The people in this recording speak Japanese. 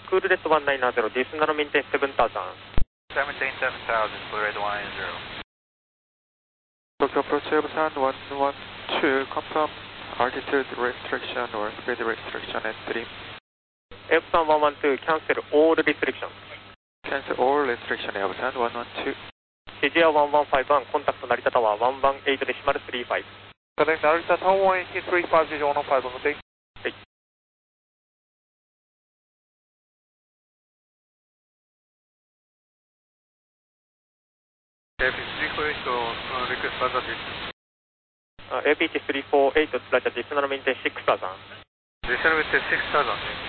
クールレッド190、ディスナロメンテン7000。 17,7000, Blue Red 180. Tokyo approach Busan 112, confirm altitude restriction or speed restriction at 3. エプサン112、キャンセルオールリストリクション。 Cancel all restriction, Busan 112. シジア115、コンタクト成田タワー118デシマル35。 Select Narita Tower 18350 115, good day. はい。 Request further distance. APT348 スライダーディスナロメンテン6000。 Descend with 6000.